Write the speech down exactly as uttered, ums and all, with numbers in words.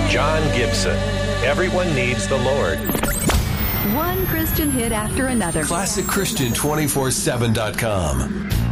John Gibson. Everyone needs the Lord. One Christian hit after another. Classic Christian two forty-seven dot com.